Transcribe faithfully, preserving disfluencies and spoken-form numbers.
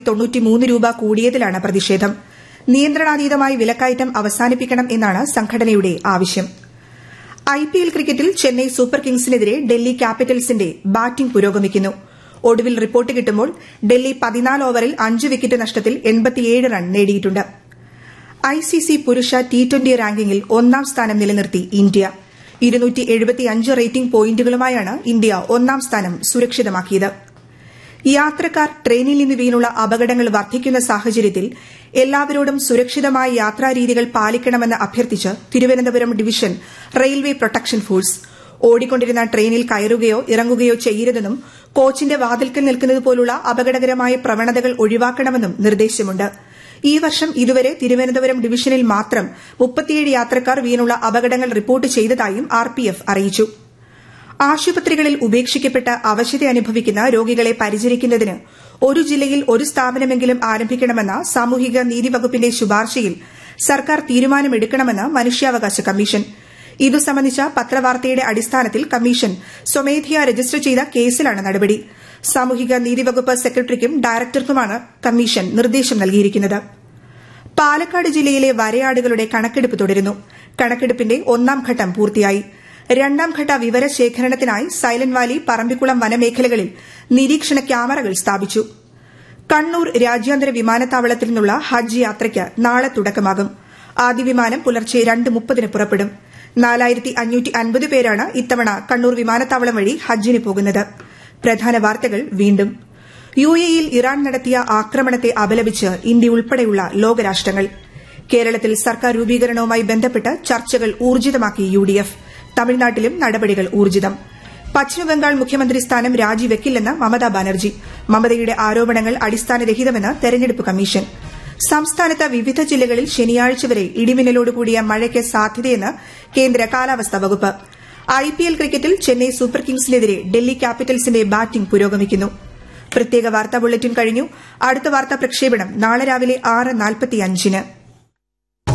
തൊണ്ണൂറ്റിമൂന്ന് രൂപ കൂടിയതിലാണ് പ്രതിഷേധം. നിയന്ത്രണാതീതമായി വിലക്കയറ്റം അവസാനിപ്പിക്കണം എന്നാണ് സംഘടനയുടെ ആവശ്യം. ഐപിഎൽ ക്രിക്കറ്റിൽ ചെന്നൈ സൂപ്പർ കിങ്സിനെതിരെ ഡൽഹി ക്യാപിറ്റൽസിന്റെ ബാറ്റിംഗ് പുരോഗമിക്കുന്നു. ഒടുവിൽ റിപ്പോർട്ട് കിട്ടുമ്പോൾ ഡൽഹി പതിനാല് ഓവറിൽ അഞ്ച് വിക്കറ്റ് നഷ്ടത്തിൽ എൺപത്തിയേഴ് റൺ നേടിയിട്ടുണ്ട്. ഐസിസി പുരുഷ ടി ട്വന്റി റാങ്കിംഗിൽ ഒന്നാം സ്ഥാനം നിലനിർത്തി ഇന്ത്യ. ഇരുന്നൂറ്റി എഴുപത്തിയഞ്ച് റേറ്റിംഗ് പോയിന്റുകളുമായാണ് ഇന്ത്യ ഒന്നാം സ്ഥാനം സുരക്ഷിതമാക്കിയത്. യാത്രക്കാർ ട്രെയിനിൽ നിന്ന് വീണുള്ള അപകടങ്ങൾ വർദ്ധിക്കുന്ന സാഹചര്യത്തിൽ എല്ലാവരോടും സുരക്ഷിതമായ യാത്രാരീതികൾ പാലിക്കണമെന്ന് അഭ്യർത്ഥിച്ച് Thiruvananthapuram division railway protection force. ഓടിക്കൊണ്ടിരുന്ന ട്രെയിനിൽ കയറുകയോ ഇറങ്ങുകയോ ചെയ്യരുതെന്നും കോച്ചിന്റെ വാതിൽക്കൽ നിൽക്കുന്നത് പോലുള്ള അപകടകരമായ പ്രവണതകൾ ഒഴിവാക്കണമെന്നും നിർദ്ദേശമുണ്ട്. ഈ വർഷം ഇതുവരെ തിരുവനന്തപുരം ഡിവിഷനിൽ മാത്രം മുപ്പത്തിയേഴ് യാത്രക്കാർ വീണുള്ള അപകടങ്ങൾ റിപ്പോർട്ട് ചെയ്തതായും ആർപിഎഫ് അറിയിച്ചു. ആശുപത്രികളിൽ ഉപേക്ഷിക്കപ്പെട്ട് അവശത അനുഭവിക്കുന്ന രോഗികളെ പരിചരിക്കുന്നതിന് ഒരു ജില്ലയിൽ ഒരു സ്ഥാപനമെങ്കിലും ആരംഭിക്കണമെന്ന സാമൂഹിക നീതി വകുപ്പിന്റെ ശുപാർശയിൽ സർക്കാർ തീരുമാനമെടുക്കണമെന്ന് മനുഷ്യാവകാശ കമ്മീഷൻ. ഇതു സംബന്ധിച്ച പത്രവാർത്തയുടെ അടിസ്ഥാനത്തിൽ കമ്മീഷൻ സ്വമേധയാ രജിസ്റ്റർ ചെയ്ത കേസിലാണ് നടപടി. സാമൂഹിക നീതി വകുപ്പ് സെക്രട്ടറിക്കും ഡയറക്ടർക്കുമാണ് കമ്മീഷൻ നിർദ്ദേശം നൽകിയിരിക്കുന്നത്. പാലക്കാട് ജില്ലയിലെ വരയാടുകളുടെ കണക്കെടുപ്പ് തുടരുന്നു. കണക്കെടുപ്പിന്റെ ഒന്നാം ഘട്ടം പൂർത്തിയായി. രണ്ടാം ഘട്ട വിവരശേഖരണത്തിനായി സൈലന്റ് വാലി, പറമ്പിക്കുളം വനമേഖലകളിൽ നിരീക്ഷണ ക്യാമറകൾ സ്ഥാപിച്ചു. കണ്ണൂർ രാജ്യാന്തര വിമാനത്താവളത്തിൽ നിന്നുള്ള ഹജ്ജ് യാത്രയ്ക്ക് നാളെ തുടക്കമാകും. ആദ്യ വിമാനം പുലർച്ചെ രണ്ട് മുപ്പതിന് പുറപ്പെടും. നാലായിരത്തി അഞ്ഞൂറ്റി അൻപത് പേരാണ് ഇത്തവണ കണ്ണൂർ വിമാനത്താവളം വഴി ഹജ്ജിന് പോകുന്നത്. പ്രധാന വാർത്തകൾ വീണ്ടും. യു എയിൽ ഇറാൻ നടത്തിയ ആക്രമണത്തെ അപലപിച്ച് ഇന്ത്യ ഉൾപ്പെടെയുള്ള ലോകരാഷ്ട്രങ്ങൾ. കേരളത്തിൽ സർക്കാർ രൂപീകരണവുമായി ബന്ധപ്പെട്ട് ചർച്ചകൾ ഊർജിതമാക്കി യുഡിഎഫ്. തമിഴ്നാട്ടിലും നടപടികൾ ഊർജിതം. പശ്ചിമബംഗാൾ മുഖ്യമന്ത്രി സ്ഥാനം രാജിവെക്കില്ലെന്ന് മമതാ ബാനർജി. മമതയുടെ ആരോപണങ്ങൾ അടിസ്ഥാനരഹിതമെന്ന് തെരഞ്ഞെടുപ്പ് കമ്മീഷൻ. സംസ്ഥാനത്ത് വിവിധ ജില്ലകളിൽ ശനിയാഴ്ച വരെ ഇടിമിന്നലോടുകൂടിയ മഴയ്ക്ക് സാധ്യതയെന്ന് കേന്ദ്ര കാലാവസ്ഥാ വകുപ്പ്. ഐപിഎൽ ക്രിക്കറ്റിൽ ചെന്നൈ സൂപ്പർ കിങ്സിനെതിരെ ഡൽഹി ക്യാപിറ്റൽസിന്റെ ബാറ്റിംഗ് പുരോഗമിക്കുന്നു. പ്രത്യേക വാർത്താ ബുള്ളറ്റിൻ കഴിഞ്ഞു. അടുത്ത വാർത്താ പ്രക്ഷേപണം നാളെ രാവിലെ ആറ് നാൽപ്പത്തിയഞ്ചിന്.